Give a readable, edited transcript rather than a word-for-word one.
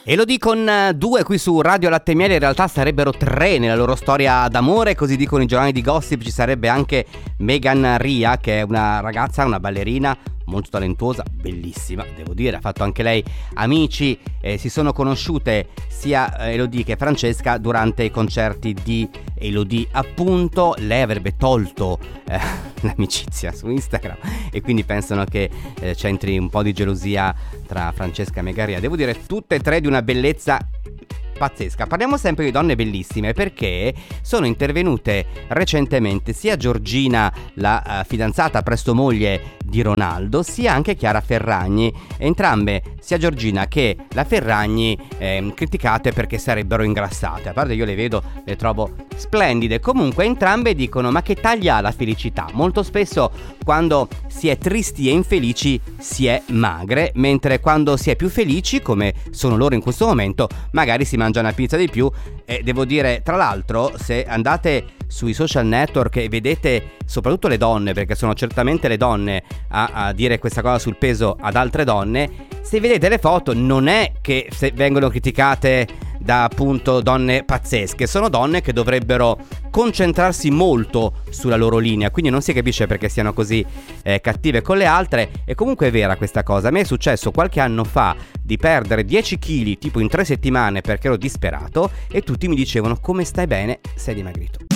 Elodie con due qui su Radio Latte e Miele, in realtà sarebbero tre nella loro storia d'amore, così dicono i giornali di gossip. Ci sarebbe anche Megan Ria, che è una ragazza, una ballerina molto talentuosa, bellissima, devo dire, ha fatto anche lei amici, si sono conosciute sia Elodie che Francesca durante i concerti di Elodie. Appunto, lei avrebbe tolto l'amicizia su Instagram e quindi pensano che c'entri un po' di gelosia tra Francesca e Megan Ria. Devo dire, tutte e tre di una bellezza pazzesca. Parliamo sempre di donne bellissime, perché sono intervenute recentemente sia Giorgina, la fidanzata presto moglie di Ronaldo, sia anche Chiara Ferragni. Entrambe, sia Giorgina che la Ferragni, criticate perché sarebbero ingrassate. A parte, io le vedo, le trovo splendide. Comunque entrambe dicono: ma che taglia ha la felicità? Molto spesso quando si è tristi e infelici si è magre, mentre quando si è più felici, come sono loro in questo momento, magari si mangia una pizza di più. E devo dire, tra l'altro, se andate sui social network e vedete soprattutto le donne, perché sono certamente le donne a dire questa cosa sul peso ad altre donne, se vedete le foto non è che se vengono criticate da appunto donne pazzesche, sono donne che dovrebbero concentrarsi molto sulla loro linea, quindi non si capisce perché siano così cattive con le altre. E comunque è vera questa cosa. A me è successo qualche anno fa di perdere 10 kg tipo in 3 settimane perché ero disperato e tutti mi dicevano: come stai bene, sei dimagrito.